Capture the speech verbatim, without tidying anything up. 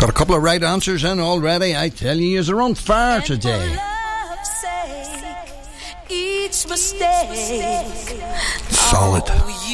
Got a couple of right answers in already. I tell you, you're on fire today. Each mistake. Solid.